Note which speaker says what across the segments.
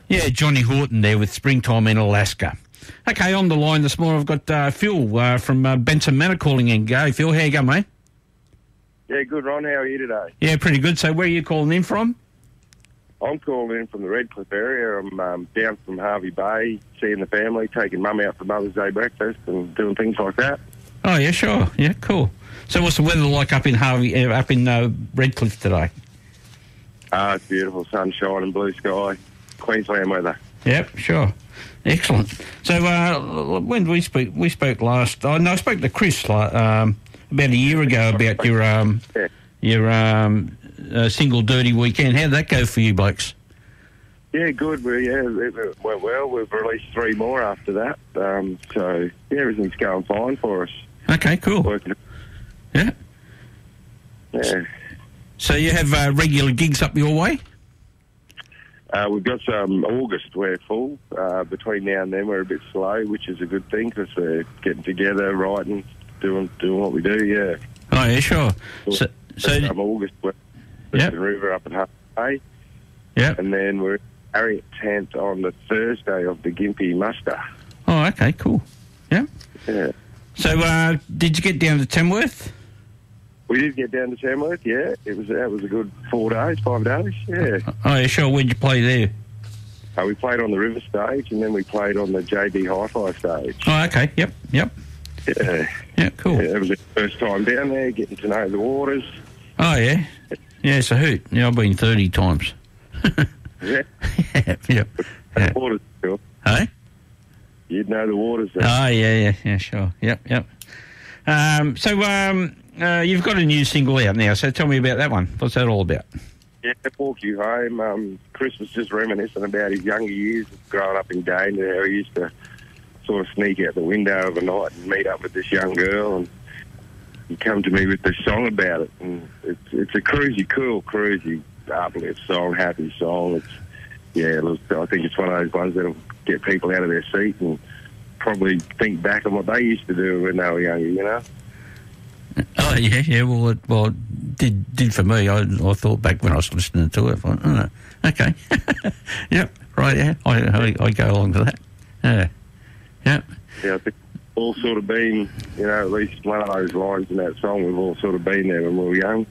Speaker 1: Yeah, Johnny Horton there with Springtime in Alaska. Okay, on the line this morning I've got Phil from Benson Manor calling in. Go, Phil. How you going, mate?
Speaker 2: Yeah, good, Ron. How are you today?
Speaker 1: Yeah, pretty good. So where are you calling in from?
Speaker 2: I'm calling in from the Redcliffe area. I'm down from Harvey Bay, seeing the family, taking Mum out for Mother's Day breakfast and doing things like that.
Speaker 1: Oh, yeah, sure. Yeah, cool. So what's the weather like up in Redcliffe today?
Speaker 2: It's beautiful, sunshine and blue sky, Queensland weather.
Speaker 1: Yep, sure. Excellent. So when did we speak? We spoke last... Oh, no, I spoke to Chris about a year ago about your single dirty weekend. How did that go for you blokes?
Speaker 2: Yeah, good. It went well. We've released 3 more after that. So, yeah, everything's going fine for us.
Speaker 1: Okay, cool. Yeah.
Speaker 2: Yeah.
Speaker 1: So you have regular gigs up your way?
Speaker 2: We've got some August. We're full. Between now and then, we're a bit slow, which is a good thing because we're getting together, writing, doing what we do. Yeah.
Speaker 1: Oh yeah, sure. So
Speaker 2: August, we're River up at Harvey Bay.
Speaker 1: Yeah.
Speaker 2: And then we're at Harriet Tent on the Thursday of the Gympie Muster.
Speaker 1: Oh, okay, cool. Yeah.
Speaker 2: Yeah.
Speaker 1: So did you get down to Tamworth?
Speaker 2: We did get down to Tamworth, yeah. That was a good 5 days, yeah.
Speaker 1: Oh, yeah, sure. Where'd you play there?
Speaker 2: We played on the River stage, and then we played on the JB Hi-Fi stage.
Speaker 1: Oh, okay. Yep.
Speaker 2: Yeah.
Speaker 1: Yeah, cool.
Speaker 2: Yeah, it was the first time down there, getting to know the waters.
Speaker 1: Oh, yeah. Yeah, it's a hoot. Yeah, I've been 30 times.
Speaker 2: Yeah.
Speaker 1: Yeah.
Speaker 2: The waters, sure.
Speaker 1: Hey?
Speaker 2: You'd know the waters there.
Speaker 1: Oh, yeah, sure. Yep. You've got a new single out now, so tell me about that one. What's that all about?
Speaker 2: Yeah, Walk You Home. Chris was just reminiscing about his younger years growing up in Dane, how he used to sort of sneak out the window of a night and meet up with this young girl, and he come to me with this song about it. And it's a cool, uplift song, happy song. I think it's one of those ones that'll get people out of their seat and probably think back on what they used to do when they were younger, you know?
Speaker 1: Oh, yeah. Well, it did for me. I thought back when I was listening to it, I thought, oh, okay. Yep, right, yeah. I go along to that. Yeah.
Speaker 2: Yeah, I think we've all sort of been, at least one of those lines in that song, we've all sort of been there when we were young.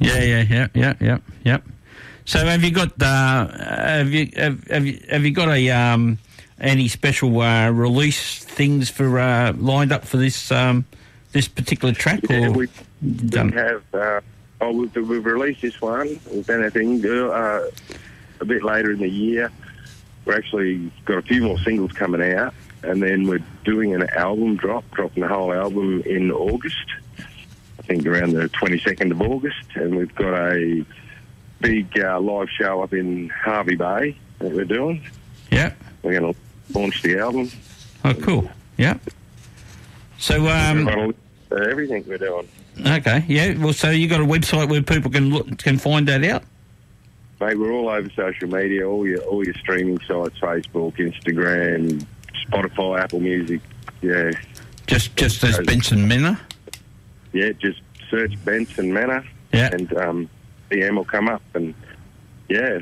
Speaker 1: Yeah. So have you got have you got any special release things for lined up for this this particular track?
Speaker 2: Yeah,
Speaker 1: or
Speaker 2: we have. We've released this one. We've done a thing a bit later in the year. We're actually got a few more singles coming out, and then we're doing an album dropping the whole album in August. I think around the 22nd of August, and we've got a big live show up in Harvey Bay that we're doing.
Speaker 1: Yeah.
Speaker 2: We're going to launch the album.
Speaker 1: Oh, cool. Yeah. So,
Speaker 2: everything we're doing.
Speaker 1: Okay. Yeah. Well, so you got a website where people can find that out?
Speaker 2: Mate, we're all over social media, all your streaming sites, Facebook, Instagram, Spotify, Apple Music. Yeah.
Speaker 1: Just as Benson Manor?
Speaker 2: Yeah, just search Benson Manor.
Speaker 1: Yeah.
Speaker 2: And DM will come up, and yeah.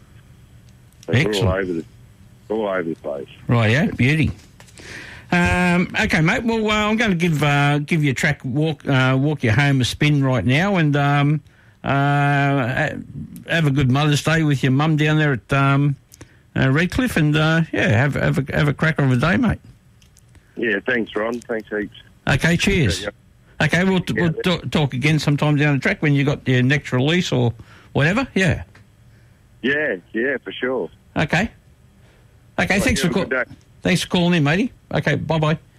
Speaker 1: Excellent.
Speaker 2: We're all over the place.
Speaker 1: Right, yeah, beauty. Okay, mate. Well, I'm going to give you a track, walk you home a spin right now, and have a good Mother's Day with your mum down there at Redcliffe, and have a cracker of a day, mate.
Speaker 2: Yeah, thanks, Ron. Thanks heaps.
Speaker 1: Okay, cheers. Okay, we'll talk again sometime down the track when you got your next release or whatever. Yeah.
Speaker 2: Yeah, for sure.
Speaker 1: Okay. Okay, thanks for calling in, matey. Okay, bye-bye.